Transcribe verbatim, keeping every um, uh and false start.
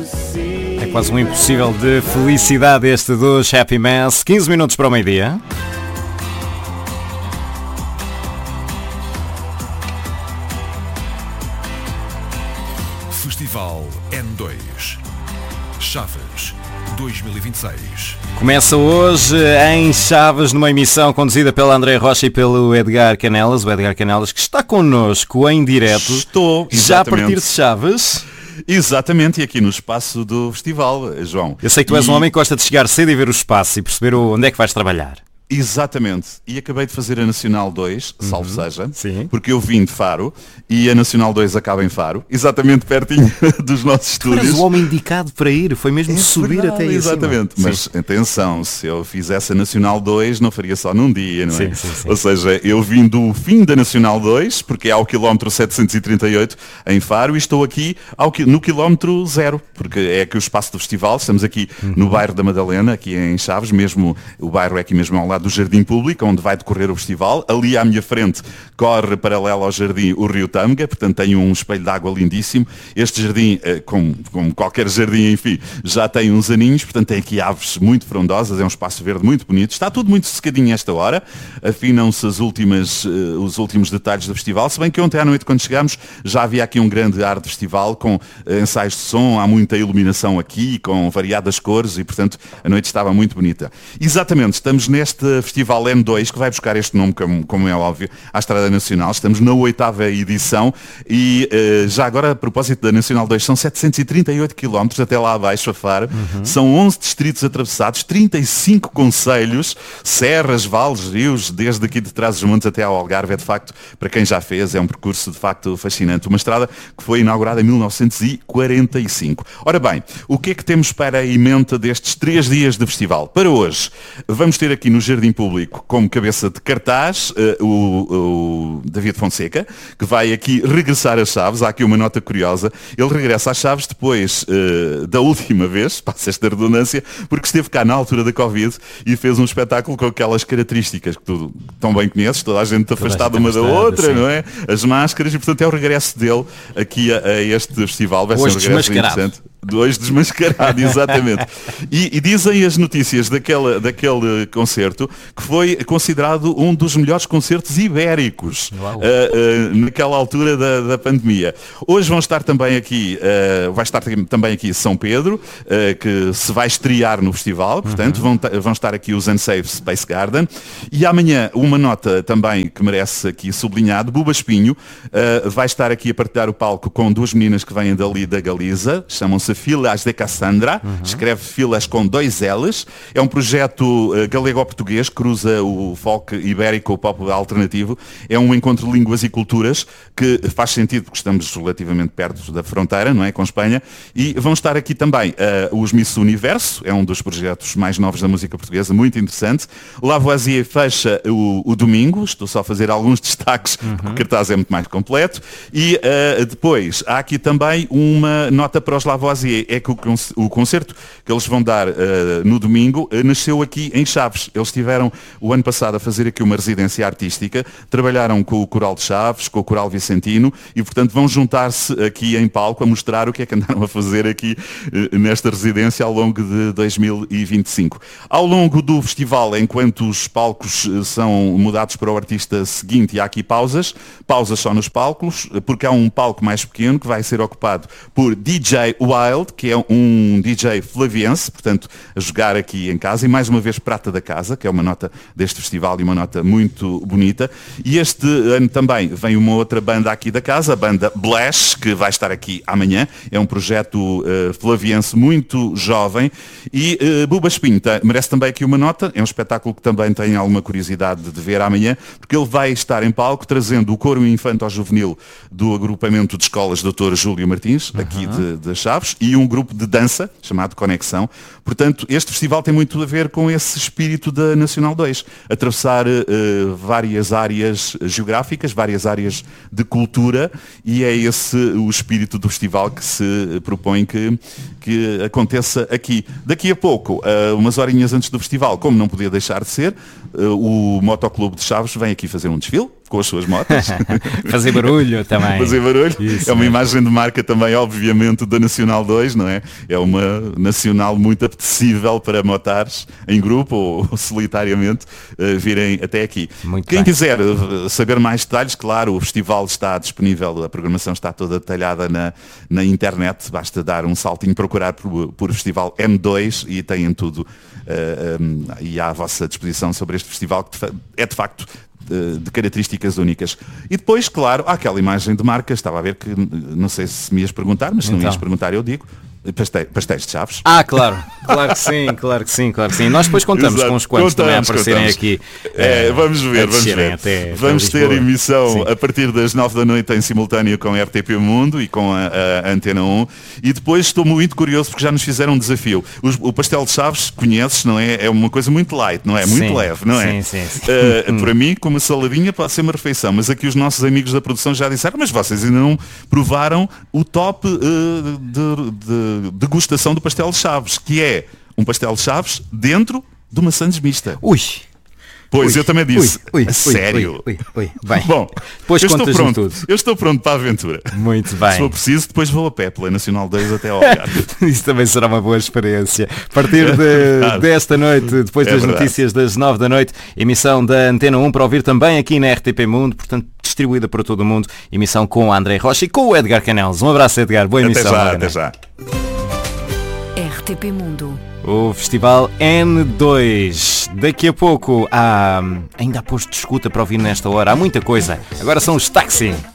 É quase um impossível de felicidade este dos Happy Mess. quinze minutos para o meio-dia. Festival N dois Chaves dois mil e vinte e seis. Começa hoje em Chaves, numa emissão conduzida pela André Rocha e pelo Edgar Canelas. O Edgar Canelas que está connosco em direto. Estou, exatamente. Já a partir de Chaves. Exatamente, e aqui no espaço do festival, João. Eu sei que tu és e... um homem que gosta de chegar cedo e ver o espaço e perceber onde é que vais trabalhar. Exatamente, e acabei de fazer a Nacional dois, uhum. salvo seja, Sim. porque eu vim de Faro e a Nacional dois acaba em Faro, exatamente pertinho dos nossos estúdios. Tu eras o homem indicado para ir, foi mesmo é subir verdade, até aí. Exatamente, acima. mas sim. atenção, se eu fizesse a Nacional dois não faria só num dia, não é? Sim, sim, sim. Ou seja, eu vim do fim da Nacional dois, porque é ao quilómetro setecentos e trinta e oito em Faro, e estou aqui ao, no quilómetro zero, porque é aqui o espaço do festival, estamos aqui uhum. no bairro da Madalena, aqui em Chaves, mesmo o bairro é aqui mesmo ao lado do Jardim Público, onde vai decorrer o festival. Ali à minha frente corre paralelo ao jardim o Rio Tâmega, portanto tem um espelho de água lindíssimo. Este jardim, como, como qualquer jardim, enfim, já tem uns aninhos, portanto tem aqui aves muito frondosas, é um espaço verde muito bonito. Está tudo muito secadinho esta hora, afinam-se as últimas, os últimos detalhes do festival, se bem que ontem à noite quando chegámos já havia aqui um grande ar de festival com ensaios de som, há muita iluminação aqui, com variadas cores e portanto a noite estava muito bonita. Exatamente, estamos neste festival N dois, que vai buscar este nome, como, como é óbvio, à Estrada Nacional. Estamos na oitava edição e uh, já agora, a propósito da Nacional dois, são setecentos e trinta e oito quilómetros até lá abaixo a Faro. Uhum. São onze distritos atravessados, trinta e cinco concelhos, serras, vales, rios, desde aqui de Trás-os-Montes até ao Algarve. É de facto, para quem já fez, é um percurso de facto fascinante. Uma estrada que foi inaugurada em mil novecentos e quarenta e cinco. Ora bem, o que é que temos para a emenda destes três dias de festival? Para hoje, vamos ter aqui no Jardim Público como cabeça de cartaz uh, o, o David Fonseca, que vai aqui regressar às Chaves. Há aqui uma nota curiosa. Ele regressa às Chaves depois uh, da última vez, passa esta redundância, porque esteve cá na altura da Covid e fez um espetáculo com aquelas características que tu tão bem conheces, toda a gente afastada uma da outra, sim. não é? As máscaras, e portanto é o regresso dele aqui a, a este festival. Vai Hoje ser um regresso interessante. Hoje desmascarado, exatamente. E, e dizem as notícias daquele, daquele concerto que foi considerado um dos melhores concertos ibéricos uh, uh, naquela altura da, da pandemia. Hoje vão estar também aqui, uh, vai estar também aqui São Pedro, uh, que se vai estrear no festival, portanto uhum. vão, vão estar aqui os Unsafe Space Garden. E amanhã uma nota também que merece aqui sublinhado, Buba Espinho uh, vai estar aqui a partilhar o palco com duas meninas que vêm dali da Galiza, chamam-se Filas de Cassandra, uhum. escreve Filas com dois L's, é um projeto uh, galego-português, cruza o folk ibérico com o pop alternativo, é um encontro de línguas e culturas que faz sentido porque estamos relativamente perto da fronteira, não é, com Espanha, e vão estar aqui também uh, os Miss Universo, é um dos projetos mais novos da música portuguesa, muito interessante. Lavoisier fecha o, o domingo, estou só a fazer alguns destaques, uhum. porque o cartaz é muito mais completo, e uh, depois há aqui também uma nota para os Lavoisier, é que o, o concerto que eles vão dar uh, no domingo uh, nasceu aqui em Chaves. Eles tiveram o ano passado a fazer aqui uma residência artística, trabalharam com o Coral de Chaves, com o Coral Vicentino e portanto vão juntar-se aqui em palco a mostrar o que é que andaram a fazer aqui uh, nesta residência ao longo de dois mil e vinte e cinco. Ao longo do festival, enquanto os palcos uh, são mudados para o artista seguinte, e há aqui pausas, pausas só nos palcos, porque há um palco mais pequeno que vai ser ocupado por D J Wild, que é um D J flaviense, portanto, a jogar aqui em casa, e mais uma vez Prata da Casa, que é uma nota deste festival e uma nota muito bonita. E este ano também vem uma outra banda aqui da casa, a banda Blash, que vai estar aqui amanhã. É um projeto uh, flaviense muito jovem. E uh, Buba Espinho tá, merece também aqui uma nota. É um espetáculo que também tenho alguma curiosidade de ver amanhã, porque ele vai estar em palco trazendo o coro infanto-juvenil do agrupamento de escolas doutor Júlio Martins, uhum. aqui de, de Chaves, e um grupo de dança chamado Conexão. Portanto, este festival tem muito a ver com esse espírito da Nacional dois, atravessar uh, várias áreas geográficas, várias áreas de cultura, e é esse o espírito do festival que se propõe que, que aconteça aqui. Daqui a pouco, uh, umas horinhas antes do festival, como não podia deixar de ser, uh, o Motoclube de Chaves vem aqui fazer um desfile, com as suas motas. Fazer barulho também. Fazer barulho. Isso, é uma né? imagem de marca também, obviamente, da Nacional dois, não é? É uma Nacional muito apetecível para motares em grupo ou, ou solitariamente uh, virem até aqui. Muito Quem bem. quiser uh, saber mais detalhes, claro, o festival está disponível, a programação está toda detalhada na, na internet, basta dar um saltinho, procurar por, por Festival N dois e têm tudo uh, um, e à vossa disposição sobre este festival que é de facto de, de características únicas. E depois, claro, há aquela imagem de marca, estava a ver que, não sei se me ias perguntar, mas se não Então. ias perguntar eu digo, pastéis, pastéis de Chaves. Ah, claro, claro que sim, claro que sim, claro que sim. Nós depois contamos Exato. com os quantos também a Contamos, aparecerem contamos. aqui. É, eh, vamos ver, a vamos descerem ver. até- até vamos ter Lisboa. emissão Sim. a partir das nove da noite em simultâneo com a R T P Mundo e com a, a Antena um. E depois estou muito curioso porque já nos fizeram um desafio. Os- o pastel de Chaves, conheces, não é? É uma coisa muito light, não é? Muito Sim, leve, não é? sim, sim, sim. Eh, para mim, com uma saladinha pode ser uma refeição, mas aqui os nossos amigos da produção já disseram, mas vocês ainda não provaram o top eh, de, de degustação do pastel de Chaves, que é um pastel de Chaves dentro de uma sandes mista. Ui! Pois, Ui, eu também disse. ui, ui, a sério. Ui, ui, ui. Bem, Bom, depois eu estou contas-me pronto. tudo. Eu estou pronto para a aventura. Muito Se bem. for preciso, depois vou a pé pela Nacional dois até ao Algarve. Isso também será uma boa experiência. A partir de, verdade. desta noite, depois É das verdade. notícias das nove da noite, emissão da Antena um para ouvir também aqui na R T P Mundo, portanto distribuída para todo o mundo, emissão com o André Rocha e com o Edgar Canelos. Um abraço, Edgar, boa Até emissão. já, logo, até né? já. R T P Mundo. O Festival N dois. Daqui a pouco há ainda há posto de escuta para ouvir nesta hora. Há muita coisa. Agora são os táxi.